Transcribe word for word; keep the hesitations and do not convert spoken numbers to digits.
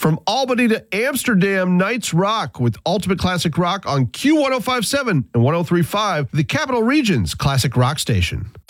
From Albany to Amsterdam, Nights Rock with Ultimate Classic Rock on Q one oh five point seven and one oh three point five, the Capital Region's Classic Rock Station.